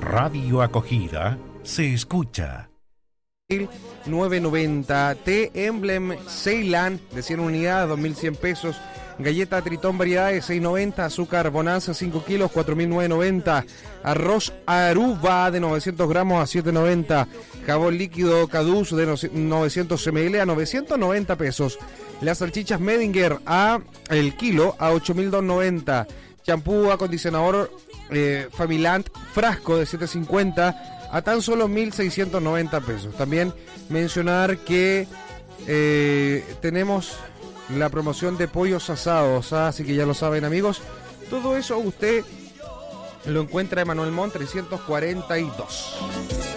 Radio Acogida se escucha. 990, té Emblem Ceylan de 100 unidades, 2.100 pesos. Galleta Tritón variedades, 6.90. Azúcar Bonanza, 5 kilos, 4.990. Arroz Aruba de 900 gramos a 7.90. Jabón líquido Caduz de 900 ml a 990 pesos. Las salchichas Medinger a el kilo a 8.290. Champú acondicionador Familant frasco de 7.50 a tan solo 1.690 pesos. También mencionar que tenemos la promoción de pollos asados, así que ya lo saben, amigos. Todo eso usted lo encuentra en Manuel Montt 342.